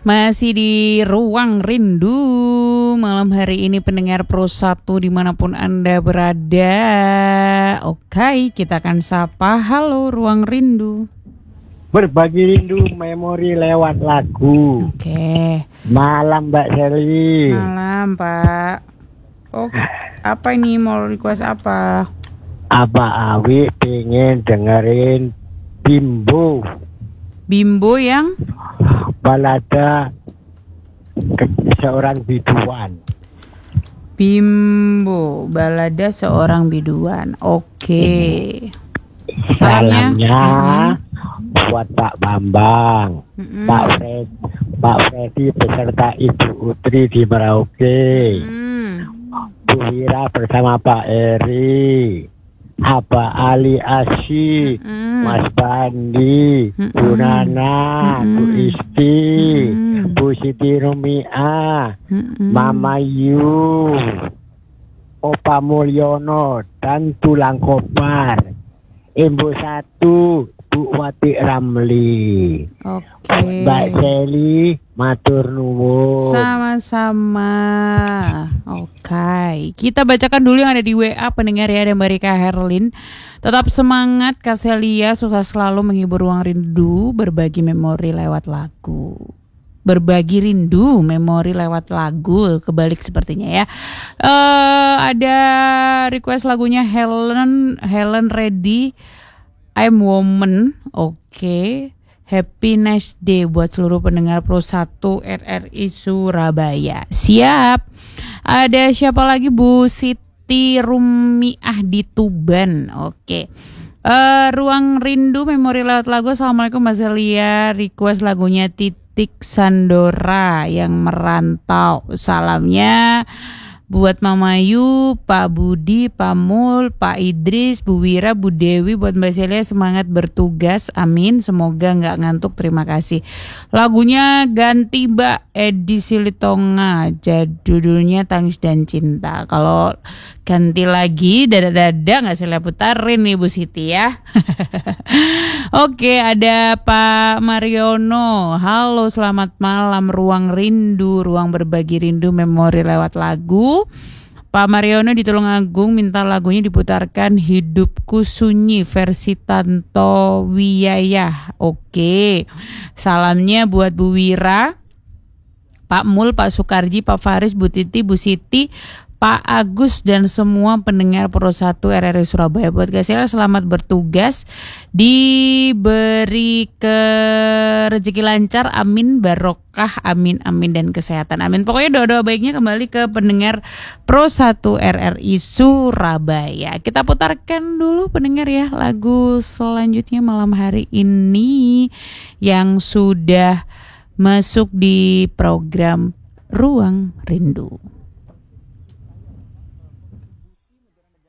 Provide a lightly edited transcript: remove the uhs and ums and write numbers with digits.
Masih di Ruang Rindu malam hari ini pendengar Pro 1 dimanapun Anda berada. Oke, kita akan sapa. Halo Ruang Rindu. Berbagi rindu memori lewat lagu. Oke. Malam Mbak Seli. Malam Pak. Oh, apa ini mau request apa? Apa Awi pengen dengerin Bimbo? Bimbo yang balada seorang biduan. Bimbo, balada seorang biduan. Oke. Salamnya buat Pak Bambang, Pak Freddy beserta Ibu Utri di Merauke, Bu Wira bersama Pak Eri, Abah Ali Asy, Mas Bandi, Bu Nana, Bu Isti, Bu Siti Rumia, Mama Yu, Opa Mulyono, dan Tulang Kopar, Ibu Satu, Bu Wati Ramli. Oke. Mbak Seli, matur nuwun. Sama-sama. Oke, kita bacakan dulu yang ada di WA pendengar ya. Ada Mbak Rika Herlin. Tetap semangat Kak Celia, sukses selalu menghibur Ruang Rindu, berbagi memori lewat lagu. Berbagi rindu, memori lewat lagu, kebalik sepertinya ya. Ada request lagunya Helen Reddy, I'm Woman. Oke. Happy nice day buat seluruh pendengar Pro 1 RRI Surabaya. Siap. Ada siapa lagi? Bu Siti Rumiah di Tuban. Oke. Ruang Rindu memori lewat lagu. Assalamualaikum Mbak Celia. Request lagunya Titik Sandora yang merantau. Salamnya buat Mama Yu, Pak Budi, Pak Mul, Pak Idris, Bu Wira, Bu Dewi. Buat Mbak Celia semangat bertugas, amin. Semoga gak ngantuk, terima kasih. Lagunya ganti Mbak, Edi Silitonga, judulnya Tangis dan Cinta. Kalau ganti lagi dada-dada gak Celia putarin nih Bu Siti ya. Oke, ada Pak Mariono. Halo, selamat malam Ruang Rindu, ruang berbagi rindu memori lewat lagu. Pak Mariono di Tulungagung minta lagunya diputarkan Hidupku Sunyi versi Tanto Wiyayah. Oke. Salamnya buat Bu Wira, Pak Mul, Pak Sukarji, Pak Faris, Bu Titi, Bu Siti, Pak Agus dan semua pendengar Pro 1 RRI Surabaya. Buat Gasela selamat bertugas, diberi rezeki lancar, amin, barokah, amin, amin, dan kesehatan, amin. Pokoknya doa-doa baiknya kembali ke pendengar Pro 1 RRI Surabaya. Kita putarkan dulu pendengar ya lagu selanjutnya malam hari ini yang sudah masuk di program Ruang Rindu.